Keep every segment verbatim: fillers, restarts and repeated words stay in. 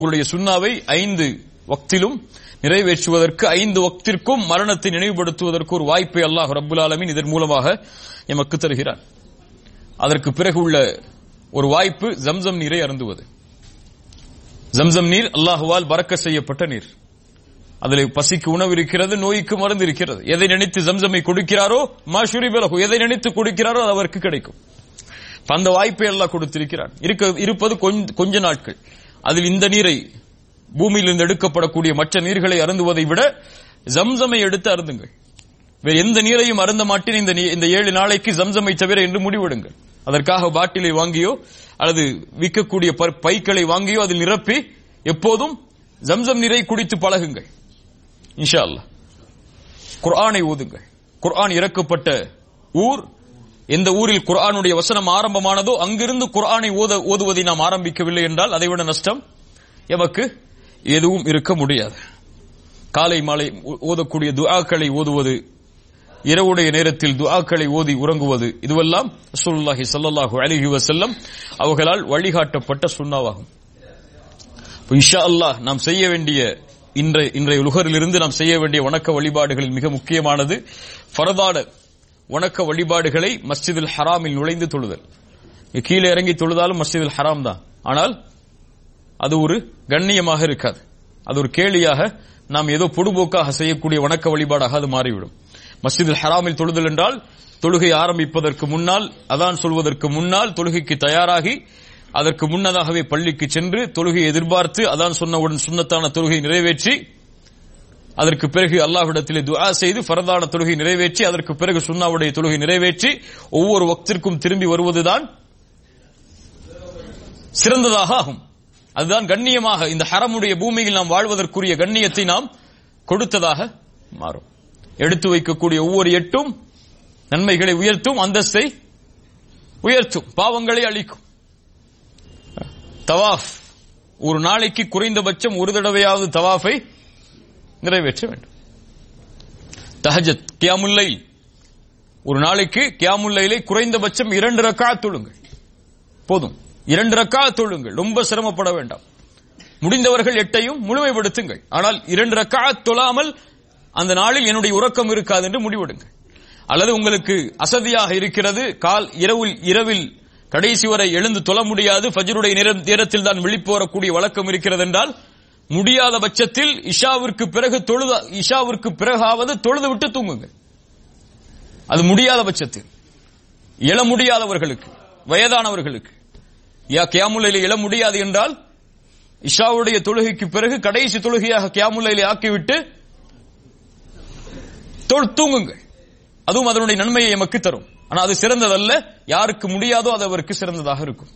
உங்களுடைய சுன்னாவை ஐந்து வக்திலும் நிறைவேற்றுவதற்கு ஐந்து வக்திற்கும் மரணத்தை நினைவுபடுத்துவதற்கு ஒரு வாய்ப்பை அல்லாஹ் ரப்புல் ஆலமீன் இதன் மூலமாக எமக்கு தருகிறார். அதற்கு பிறகு உள்ள ஒரு வாய்ப்பு ஜம்சம் நீரை அருந்துவது. ஜம்சம் நீர் அல்லாஹுவால் பரக்கத் செய்யப்பட்ட நீர். அதில் பசிக்கு உணவு இருக்கிறது, நோய்க்கு மருந்து இருக்கிறது. எதை நினைத்து ஜம்சமை கொடுக்கிறாரோ மாஷுரிபலகு, எதை நினைத்து கொடுக்கிறாரோ அது அவருக்கு கிடைக்கும். அந்த வாய்ப்பை அல்லாஹ் கொடுத்திருக்கிறார். இருப்பது கொஞ்ச நாட்கள். அதில் இந்த நீரை பூமியிலிருந்து எடுக்கப்படக்கூடிய மற்ற நீர்களை அருந்துவதை விட ஜம்சமை எடுத்து அருந்துங்கள். வேறு எந்த நீரையும் அருந்த மாட்டேன் இந்த ஏழு நாளைக்கு ஜம்சமை தவிர என்று முடிவெடுங்கள். அதற்காக பாட்டிலை வாங்கியோ அல்லது விற்கக்கூடிய பைக்களை வாங்கியோ அதில் நிரப்பி எப்போதும் ஜம்சம் நீரை குடித்து பழகுங்கள். இன்ஷா அல்லாஹ். குர்ஆனை ஓதுங்கள். குர்ஆன் இறக்கப்பட்ட ஊர், எந்த ஊரில் குர்ஆனுடைய வசனம் ஆரம்பமானதோ அங்கிருந்து குர்ஆனை ஓதுவதை நாம் ஆரம்பிக்கவில்லை என்றால் அதைவிட நஷ்டம் எமக்கு எதுவும் இருக்க முடியாது. காலை மாலை ஓதக்கூடிய துஆக்களை ஓதுவது, இரவுடைய நேரத்தில் துஆக்களை ஓதி உறங்குவது, இதுவெல்லாம் ரசூலுல்லாஹி ஸல்லல்லாஹு அலைஹி வஸல்லம் அவர்களால் வழிகாட்டப்பட்ட சுன்னாவாகும். இன்ஷா அல்லாஹ் நாம் செய்ய வேண்டிய இன்றைய இன்றைய லுகரிலிருந்து நாம் செய்ய வேண்டிய வணக்க வழிபாடுகளில் மிக முக்கியமானது ஃபரதான வணக்க வழிபாடுகளை மஸ்ஜிதுல் ஹராமில் நுழைந்து தொழுதல். கீழே இறங்கி தொழுதாலும் மஸ்ஜிதுல் ஹராம் தான். ஆனால் அது ஒரு கண்ணியமாக இருக்காது. அது ஒரு கேலியாக, நாம் ஏதோ பொடுபோக்காக செய்யக்கூடிய வணக்க வழிபாடாக அது மாறிவிடும். மஸ்ஜிதுல் ஹராமில் தொழுதல் என்றால் தொழுகை ஆரம்பிப்பதற்கு முன்னால், அதான் சொல்வதற்கு முன்னால் தொழுகைக்கு தயாராகி அதற்கு முன்னதாகவே பள்ளிக்கு சென்று தொழுகையை எதிர்பார்த்து அதான் சொன்னவுடன் சுன்னத்தான தொழுகை நிறைவேற்றி அதற்கு பிறகு அல்லாஹ்விடத்திலே துஆ செய்து ஃபரதான தொழுகை நிறைவேற்றி அதற்கு பிறகு சுன்னாவுடைய தொழுகை நிறைவேற்றி ஒவ்வொரு வக்திற்கும் திரும்பி வருவதுதான் சிறந்ததாக ஆகும். அதுதான் கண்ணியமாக, இந்த ஹரமுடைய பூமியில் நாம் வாழ்வதற்குரிய கண்ணியத்தை நாம் கொடுத்ததாக மாறும். எடுத்து வைக்கக்கூடிய ஒவ்வொரு எட்டும் நன்மைகளை உயர்த்தும், அந்தஸ்தை உயர்த்தும், பாவங்களை அழிக்கும். தவாஃப், ஒரு நாளைக்கு குறைந்தபட்சம் ஒரு தடவையாவது தவாஃபை நிறைவேற்ற வேண்டும். தஹஜத், கியாமுல் லைல், ஒரு நாளைக்கு கியாமுல் லைலை குறைந்தபட்சம் இரண்டு ரக்காத் தொழுங்கள். போதும், இரண்டு ரக்காத் தொழுங்கள், ரொம்ப சிரமப்பட வேண்டாம். முடிந்தவர்கள் எட்டையும் முழுமைப்படுத்துங்கள். ஆனால் இரண்டு ரக்காத் தொழாமல் அந்த நாளில் என்னுடைய உறக்கம் இருக்காது என்று முடிவெடுங்கள். அல்லது உங்களுக்கு அசதியாக இருக்கிறது, கால் இரவில் இரவில் கடைசி வரை எழுந்து தொழ முடியாது, ஃபஜ்ருடைய நேரத்தில் தான் விழிப்பு வரக்கூடிய வழக்கம் இருக்கிறது என்றால் முடியாத பட்சத்தில் இஷாவிற்கு பிறகு தொழுத இஷாவிற்கு பிறகாவது தொழுது விட்டு தூங்குங்கள். அது முடியாத பட்சத்தில், எழ முடியாதவர்களுக்கு, வயதானவர்களுக்கு, யா கியாமுல் லைலை எழ முடியாது என்றால் இஷாவுடைய தொழுகைக்கு பிறகு கடைசி தொழுகையாக கியாமுல் லைலை ஆக்கிவிட்டு தூங்குங்கள். அதுவும் அதனுடைய நன்மையை எமக்கு தரும். ஆனால் அது சிறந்ததல்ல. யாருக்கு முடியாதோ அது அவருக்கு சிறந்ததாக இருக்கும்.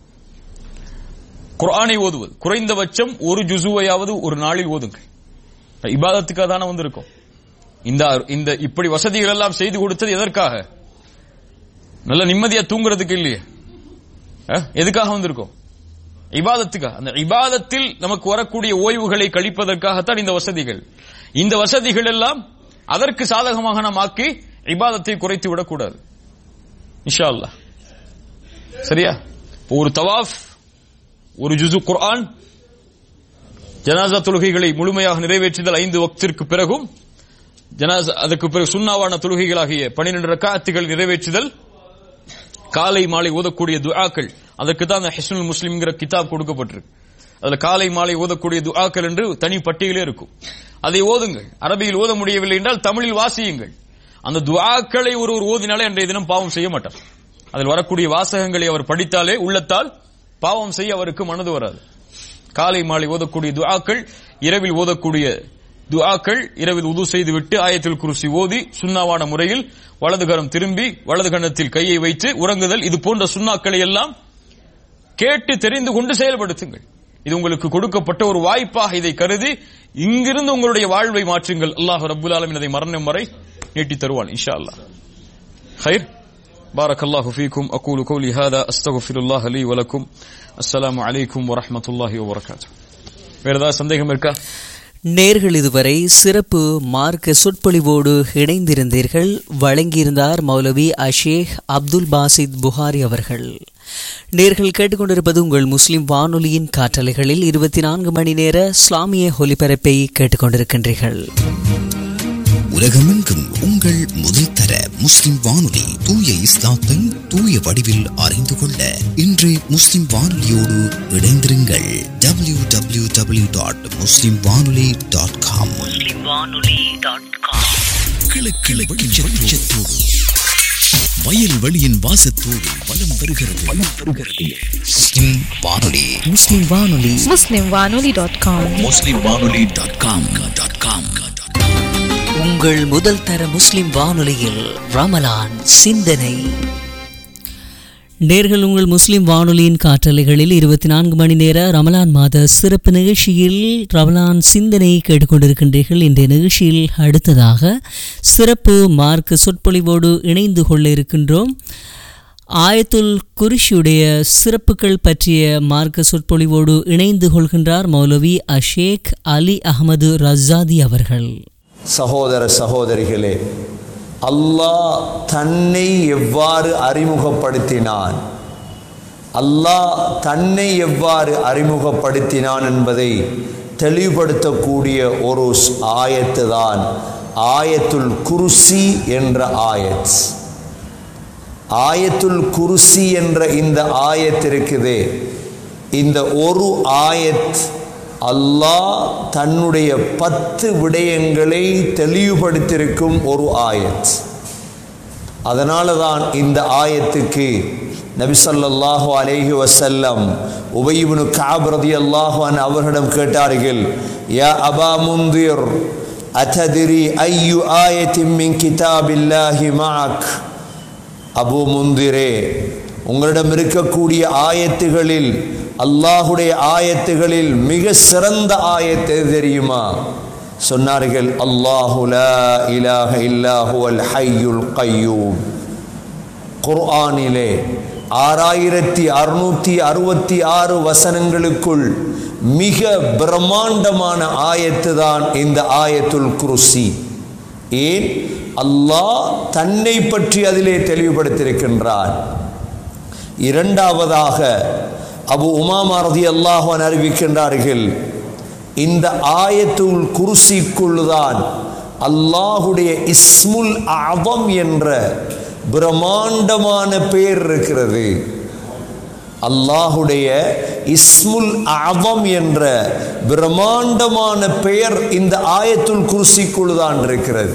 குர்ஆனை ஓதுவது, குறைந்தபட்சம் ஒரு ஜுசுவையாவது ஒரு நாளில் ஓதுங்கள். இபாதத்துக்காக தானே வந்திருக்கும். இந்த இந்த இப்படி வசதிகள் எல்லாம் செய்து கொடுத்தது எதற்காக? நல்ல நிம்மதியா தூங்குறதுக்கு இல்லையே. எதுக்காக வந்திருக்கோம்? இபாதத்துக்காக. அந்த இபாதத்தில் நமக்கு வரக்கூடிய ஓய்வுகளை கழிப்பதற்காகத்தான் இந்த வசதிகள். இந்த வசதிகள் எல்லாம் அதற்கு சாதகமாக நாம் ஆக்கி இபாதத்தை குறைத்து விடக்கூடாது. இன்ஷா அல்லாஹ். சரியா? ஒரு தவாஃப், ஒரு ஜுசு குர்ஆன், ஜனாசா தொழுகைகளை முழுமையாக நிறைவேற்றுதல் ஐந்து வக்திற்கு பிறகும், ஜனாசா அதற்கு பிறகு சுன்னாவான தொழுகைகளாகிய பன்னிரண்டு ரக்காத்துகள் நிறைவேற்றுதல், காலை மாலை ஓதக்கூடிய துஆக்கள், அதற்கு தான் அந்த ஹிஸ்னுல் முஸ்லிம்ங்கிற கிதாப் கொடுக்கப்பட்டிருக்கு. அதுல காலை மாலை ஓதக்கூடிய துஆக்கள் என்று தனி பட்டியலே இருக்கும். அதை ஓதுங்கள். அரபியில் ஓத முடியவில்லை என்றால் தமிழில் வாசியுங்கள். அந்த துஆக்களை ஒரு ஒரு ஓதினாலே அன்றைய தினம் பாவம் செய்ய மாட்டார். அதில் வரக்கூடிய வாசகங்களை அவர் படித்தாலே உள்ளத்தால் பாவம் செய்ய அவருக்கு மனது வராது. காலை மாலை ஓதக்கூடிய துஆக்கள், இரவில் ஓதக்கூடிய துஆக்கள், இரவில் உது செய்துவிட்டு ஆயத்துல் குர்சி ஓதி சுன்னாவான முறையில் வலதுகரம் திரும்பி வலது கன்னத்தில் கையை வைத்து உறங்குதல், இது போன்ற சுன்னாக்களை எல்லாம் கேட்டு தெரிந்து கொண்டு செயல்படுத்துங்கள். இது உங்களுக்கு கொடுக்கப்பட்ட ஒரு வாய்ப்பாக இதை கருதி இங்கிருந்து உங்களுடைய வாழ்வை மாற்றுங்கள். அல்லாஹ் ரப்புல் ஆலமீன் அதை மரணம் வரை நீட்டி தருவான் இன்ஷா அல்லாஹ். خير بارك الله فيكم أقول قولي هذا أستغفر الله لي ولكم السلام عليكم ورحمة الله وبركاته. வேற ஏதாவது சந்தேகம் இருக்கா? நேர்கள் இதுவரை சிறப்பு மார்க்க சொற்பொழிவோடு இணைந்திருந்தீர்கள். வழங்கியிருந்தார் மௌலவி அஷேக் அப்துல் பாசித் புகாரி அவர்கள். நேர்கள் கேட்டுக்கொண்டிருப்பது உங்கள் முஸ்லிம் வானொலியின் காற்றலைகளில் இருபத்தி நான்கு மணி நேர இஸ்லாமிய ஒலிபரப்பை கேட்டுக்கொண்டிருக்கின்றீர்கள். உலகமெங்கும் உங்கள் முதல் தர முஸ்லிம் வானொலி தூய இஸ்லாத்தை தூய வடிவில் அறிந்து கொள்ள இன்று முஸ்லிம் வானொலியோடு இணைந்திருங்கள். டபிள்யூ டபிள்யூ டபிள்யூ டாட் முஸ்லிம் வானொலி டாட் காம். கிழக்கிழ வெளிச்சத்தோடு வயல் வெளியின் வாசத்தோடு வலம் வருகிறது முஸ்லிம் வானொலி. முஸ்லிம் வானொலி முஸ்லிம் வானொலி டாட் காம். முஸ்லிம் வானொலி டாட் காம் டாட் காம். உங்கள் முதல் தர முஸ்லிம் வானொலியில் ரமலான் சிந்தனை. நேர்கள் உங்கள் முஸ்லிம் வானொலியின் காற்றலைகளில் இருபத்தி நான்கு மணி நேர ரமலான் மாத சிறப்பு நிகழ்ச்சியில் ரமலான் சிந்தனை கேட்டுக்கொண்டிருக்கின்றீர்கள். இன்றைய நிகழ்ச்சியில் அடுத்ததாக சிறப்பு மார்க்க சொற்பொழிவோடு இணைந்து கொள்ள இருக்கின்றோம். ஆயத்துல் குர்ஷியுடைய சிறப்புகள் பற்றிய மார்க்க சொற்பொழிவோடு இணைந்து கொள்கின்றார் மௌலவி அஷேக் அலி அஹமது ரஸாதி அவர்கள். சகோதர சகோதரிகளே, அல்லாஹ் தன்னை எவ்வாறு அறிமுகப்படுத்தினான் அல்லாஹ் தன்னை எவ்வாறு அறிமுகப்படுத்தினான் என்பதை தெளிவுபடுத்தக்கூடிய ஒரு ஆயத்து தான் ஆயத்துல் குர்சி என்ற ஆயத். ஆயத்துல் குர்சி என்ற இந்த ஆயத் இருக்குதே, இந்த ஒரு ஆயத் அல்லாஹ் தன்னுடைய பத்து விடயங்களை தெளிவுபடுத்தியிருக்கும் ஒரு ஆயத். அதனால தான் இந்த ஆயத்துக்கு நபி ஸல்லல்லாஹு அலைஹி வஸல்லம் உபய் இப்னு கஅப் ரலியல்லாஹு அன்ஹு அவர்களிடம் கேட்டார்கள், யா அபா முந்திர் அதத்ரி ஐயு ஆயத்தின் மின் கிதாபில்லாஹி மஅக். அபு முந்திரே, உங்களிடம் இருக்கக்கூடிய ஆயத்துகளில் அல்லாஹுடைய ஆயத்துகளில் மிக சிறந்த ஆயத்து தெரியுமா? சொன்னார்கள், அல்லாஹு லா இலாஹ இல்லா ஹுவல் ஹய்யுல் கய்யூம். குர்ஆனிலே ஆறாயிரத்தி அறுநூற்றி அறுபத்தி ஆறு வசனங்களுக்குள் மிக பிரம்மாண்டமான ஆயத்து தான் இந்த ஆயத்துல் குர்சி. ஏன்? அல்லாஹ் தன்னை பற்றி அதிலே தெளிவுபடுத்தியிருக்கின்றார். இரண்டாவதாக அபு உமாமா ரலியல்லாஹு அன்ஹு அறிவிக்கின்றார்கள், இந்த ஆயத்துல் குர்சிக்குள்தான் அல்லாஹுடைய இஸ்முல் அஸம் என்ற பிரம்மாண்டமான பெயர் இருக்கிறது. அல்லாஹுடைய இஸ்முல் அஸம் என்ற பிரம்மாண்டமான பெயர் இந்த ஆயத்துல் குர்சிக்குள்தான் இருக்கிறது.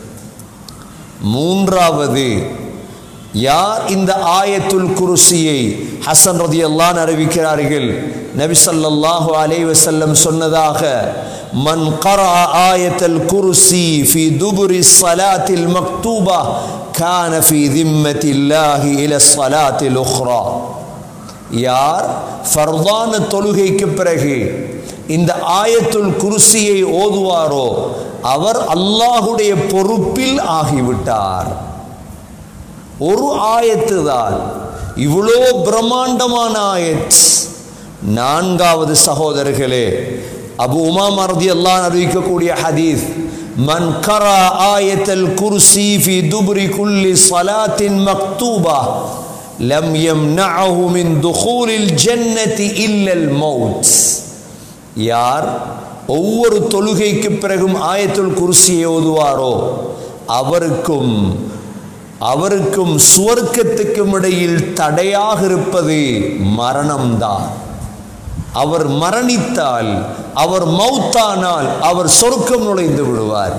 மூன்றாவது, யார் இந்த ஆயத்துல் குர்சியை ஹசன் ரலியல்லாஹு அன்ஹு அறிவிக்கிறார்கள், நபி ஸல்லல்லாஹு அலைஹி வஸல்லம் சொன்னதாக, மன் கரஅ ஆயத்துல் குர்சி ஃபீ துபுரி ஸலாத்தில் மக்தூபா கான ஃபீ திம்மத்தில்லாஹி இலா ஸலாத்தில் உக்ரா. யார் ஃபர்தான தொழுகைக்கு பிறகு இந்த ஆயத்துல் குர்சியை ஓதுவாரோ அவர் அல்லாஹுடைய பொறுப்பில் ஆகிவிட்டார். ஒரு ஆயத்து தான், இவ்வளோ பிரம்மாண்டமான ஆயத். நான்காவது சகோதரர்களே, அபு உமாமா ரலியல்லாஹு அன்ஹு அறிவிக்கக்கூடிய ஹதீஸ், மன் கரா ஆயத்துல் குர்சி ஃபீ துபுரி குல்லி ஸலாத்தின் மக்தூபா லம் யம்னஅஹு மின் துகூலில் ஜன்னதி இல்லல் மௌத். யார் ஒவ்வொரு தொழுகைக்கு பிறகும் ஆயத்துல் குர்சியை ஓதுவாரோ அவருக்கும் அவருக்கும் சுவர்க்கத்துக்கும் இடையில் தடையாக இருப்பது மரணம்தான். அவர் மரணித்தால், அவர் மௌத்தானால் அவர் சொர்க்கம் நுழைந்து விடுவார்.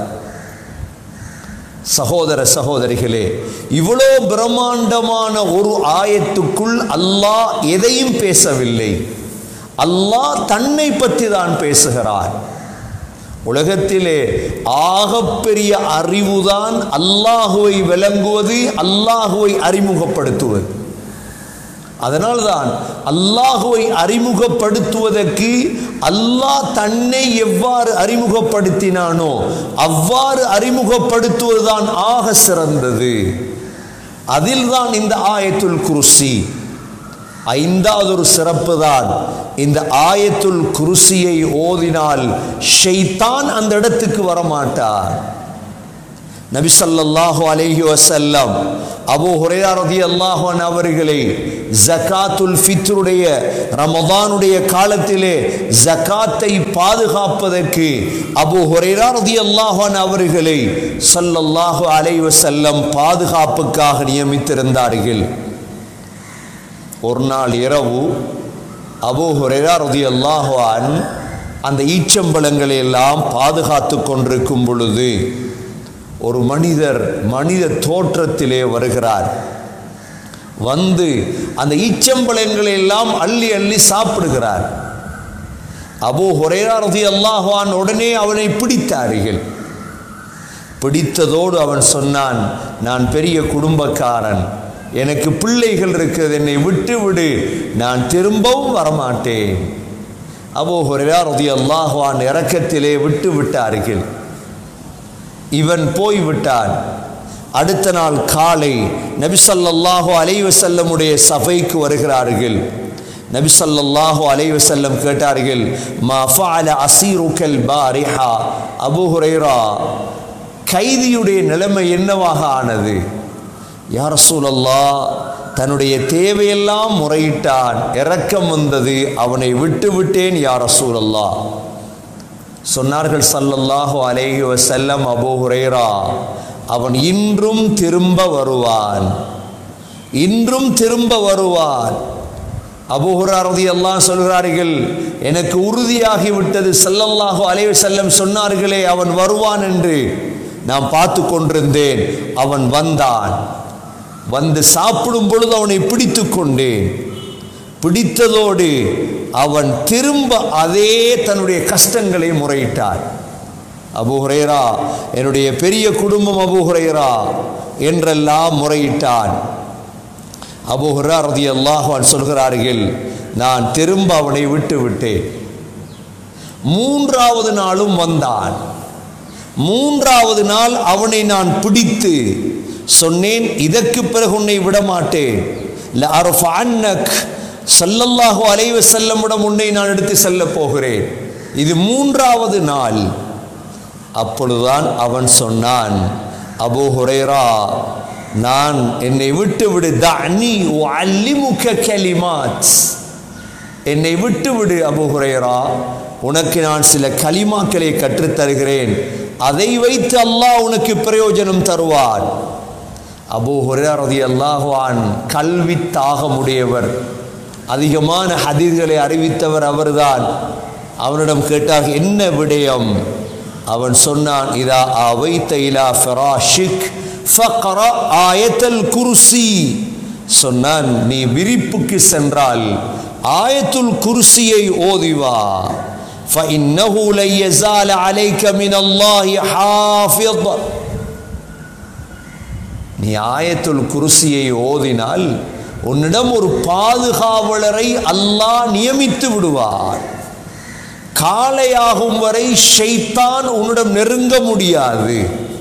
சகோதர சகோதரிகளே, இவ்வளோ பிரம்மாண்டமான ஒரு ஆயத்துக்குள் அல்லாஹ் எதையும் பேசவில்லை. அல்லாஹ் தன்னை பற்றி தான் பேசுகிறார். உலகத்திலே ஆகப்பெரிய அறிவுதான் அல்லாஹுவை விளங்குவது, அல்லாஹுவை அறிமுகப்படுத்துவது. அதனால்தான் அல்லாஹுவை அறிமுகப்படுத்துவதற்கு அல்லாஹ் தன்னை எவ்வாறு அறிமுகப்படுத்தினானோ அவ்வாறு அறிமுகப்படுத்துவதுதான் ஆக சிறந்தது. அதில்தான் இந்த ஆயத்துல் குர்சி. ஐந்தாவது ஒரு சிறப்பு தான், இந்த ஆயத்துல் குர்சியை ஓதினால் ஷைத்தான் அந்த இடத்துக்கு வரமாட்டார். நபி ஸல்லல்லாஹு அலைஹி வஸல்லம் அபூ ஹுரைரா ரலியல்லாஹு அன்ஹு அவர்களை ஜகாத்துல் ஃபித்ருடைய ரமதானுடைய காலத்திலே ஜகாத்தை பாதுகாப்பதற்கு அபூ ஹுரைரா ரலியல்லாஹு அன்ஹு அவர்களை ஸல்லல்லாஹு அலைஹி வஸல்லம் பாதுகாப்புக்காக நியமித்திருந்தார்கள். ஒரு நாள் இரவு அபூ ஹுரைரா ரலியல்லாஹு அன்ஹு அந்த ஈச்சம்பழங்களை எல்லாம் பாதுகாத்து கொண்டிருக்கும் பொழுது ஒரு மனிதர் மனித தோற்றத்திலே வருகிறார். வந்து அந்த ஈச்சம்பழங்களை எல்லாம் அள்ளி அள்ளி சாப்பிடுகிறார். அபூ ஹுரைரா ரலியல்லாஹு அன்ஹு உடனே அவனை பிடித்தார்கள். பிடித்ததோடு அவன் சொன்னான், நான் பெரிய குடும்பக்காரன், எனக்கு பிள்ளைகள் இருக்கிறது, என்னை விட்டு விடு, நான் திரும்பவும் வரமாட்டேன். அபூ ஹுரைரா ரலியல்லாஹு அன்ஹு இரக்கத்திலே விட்டு விட்டார்கள். இவன் போய்விட்டான். அடுத்த நாள் காலை நபி ஸல்லல்லாஹு அலைஹி வஸல்லமுடைய சபைக்கு வருகிறார்கள். நபி ஸல்லல்லாஹு அலைஹி வஸல்லம் கேட்டார்கள், மா ஃபஅல அஸீருக்கல் பாரிஹா, அபூ ஹுரைரா கைதியுடைய நிலைமை என்னவாக ஆனது? யா ரசூலல்லாஹ், தன்னுடைய தேவையெல்லாம் முறையிட்டான், இரக்கம் வந்தது, அவனை விட்டு விட்டேன் யா ரசூலல்லாஹ். சொன்னார்கள் ஸல்லல்லாஹு அலைஹி வஸல்லம், அபூ ஹுரைரா அவன் இன்றும் திரும்ப வருவான், இன்றும் திரும்ப வருவான். அபூ ஹுரைரா ரலியல்லாஹு அன்ஹு சொல்கிறார்கள், எனக்கு உறுதியாகிவிட்டது, ஸல்லல்லாஹு அலைஹி வஸல்லம் சொன்னார்களே அவன் வருவான் என்று நான் பார்த்து கொண்டிருந்தேன். அவன் வந்தான். வந்து சாப்பிடும் பொழுது அவனை பிடித்து கொண்டேன். பிடித்ததோடு அவன் திரும்ப அதே தன்னுடைய கஷ்டங்களை முறையிட்டான். அபூ ஹுரைரா, என்னுடைய பெரிய குடும்பம் அபூ ஹுரைரா என்றெல்லாம் முறையிட்டான். அபூ ஹுரைரா ரலியல்லாஹு அன்ஹு சொல்கிறார்கள், நான் திரும்ப அவனை விட்டு விட்டேன். மூன்றாவது நாளும் வந்தான். மூன்றாவது நாள் அவனை நான் பிடித்து சொன்னேன், இதற்கு பிறகு உன்னை விடமாட்டேன், லஅர்ஃபஅன்னக், ஸல்லல்லாஹு அலைஹி வஸல்லமிடம் உன்னை நான் எடுத்து செல்ல போகிறேன். இது மூன்றாவது நாள். அப்பொழுதுதான் அவன் சொன்னான், அபூ ஹுரைரா, நான் என்னை விட்டு விடு, தஅனி உஅல்லிமுக கலிமாத், என்னை விட்டு விடு அபூ ஹுரைரா, உனக்கு நான் சில கலிமாக்களை கற்றுத்தருகிறேன், அதை வைத்து அல்லாஹ் உனக்கு பிரயோஜனம் தருவான். அபூ ஹுரைரா ரலியல்லாஹு அன்ஹு கல்வி தாகமுடையவர், அதிகமான ஹதீஸ்களை அறிவித்தவர் அவர்தான். அவனிடம் கேட்டார், என்ன விடயம்? அவன் சொன்னான், இதா அவைத இலா ஃபிராஷிக் ஃபக்ரா ஆயத்துல் குர்சி. சொன்னான், நீ விரிப்புக்கு சென்றால் ஆயத்துல் குர்சியை ஓதிவா. فإنه لن يزال عليك من الله حافظ. நீ ஆயத்துல் குர்சியை ஓதினால் உன்னிடம் ஒரு பாதுகாவலரை அல்லாஹ் நியமித்து விடுவார். காலையாகும் வரை ஷைத்தான் உன்னிடம் நெருங்க முடியாது.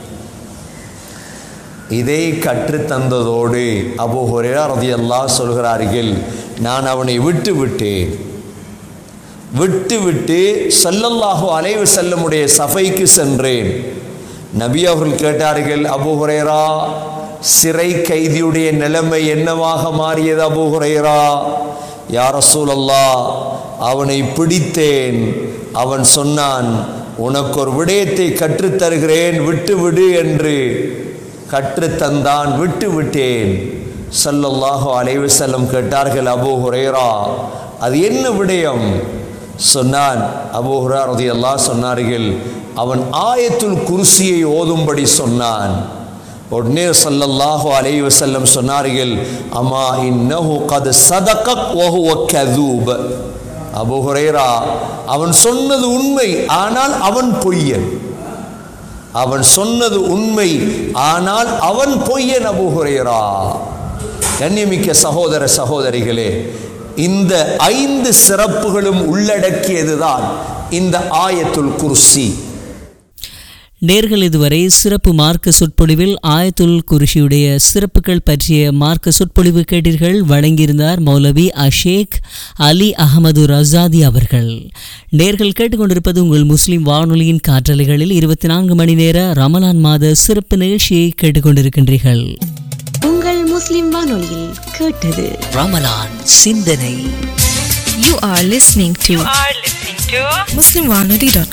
இதை கற்றுத்தந்ததோடு அபூ ஹுரைரா ரலியல்லாஹு அன்ஹு சொல்கிறார்கள், நான் அவனை விட்டு விட்டேன். விட்டு விட்டு ஸல்லல்லாஹு அலைஹி வஸல்லமுடைய சபைக்கு சென்றேன். நபி அவர்கள் கேட்டார்கள், அபூ ஹுரைரா, சிறை கைதியுடைய நிலைமை என்னவாக மாறியது அபூ ஹுரைரா? யா ரசூலல்லாஹ், அவனை பிடித்தேன். அவன் சொன்னான், உனக்கு ஒரு விடயத்தை கற்றுத்தருகிறேன், விட்டு விடு என்று கற்றுத்தந்தான். விட்டு விட்டேன். ஸல்லல்லாஹு அலைஹி வஸல்லம் கேட்டார்கள், அபூ ஹுரைரா, அது என்ன விடயம்? சொன்னான். அபூ ஹுரைரா ரலியல்லாஹு அன்ஹு சொன்னார்கள், அவன் ஆயத்துல் குர்சியை ஓதும்படி சொன்னான். உடனே ஸல்லல்லாஹு அலைஹி வஸல்லம் சொன்னார்கள், அமா இன்னஹு கத் ஸதகக் வ ஹுவ கதூப். அபூ ஹுரைரா, அவன் சொன்னது உண்மை, ஆனால் அவன் பொய்யன். அவன் சொன்னது உண்மை, ஆனால் அவன் பொய்யன் அபூ ஹுரைரா. கண்ணியமிக்க சகோதர சகோதரிகளே, இந்த ஐந்து சிறப்புகளும் உள்ளடக்கியதுதான் இந்த ஆயத்துல் குர்சி. நேர்கள் இதுவரை சிறப்பு மார்க்க சொற்பொழிவில் ஆயத்துல் குரிஷியுடைய சிறப்புகள் பற்றிய மார்க்க சொற்பொழிவு கேட்டீர்கள். வழங்கியிருந்தார் மௌலவி அஷேக் அலி அகமது ரசாதி அவர்கள். நேர்கள் கேட்டுக்கொண்டிருப்பது உங்கள் முஸ்லிம் வானொலியின் காற்றலைகளில் இருபத்தி நான்கு மணி நேர ரமலான் மாத சிறப்பு நிகழ்ச்சியை கேட்டுக்கொண்டிருக்கின்றீர்கள். உங்கள் முஸ்லிம் வானொலியில் கேட்டது ரமலான் சிந்தனை. You are listening to muslim wanoli dot